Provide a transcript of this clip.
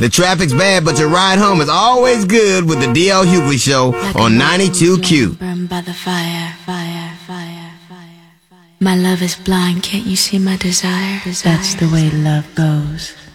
The traffic's bad, but your ride home is always good with the DL Hughley Show on 92Q. Burned by the fire. My love is blind, can't you see my desire? That's the way love goes.